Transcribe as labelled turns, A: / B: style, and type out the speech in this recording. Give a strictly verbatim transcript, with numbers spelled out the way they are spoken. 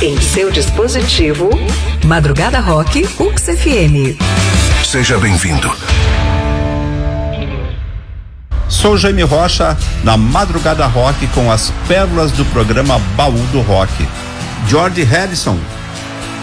A: Em seu dispositivo, Madrugada Rock U X F M.
B: Seja bem-vindo.
C: Sou Jaime Rocha, na Madrugada Rock, com as pérolas do programa Baú do Rock. George Harrison,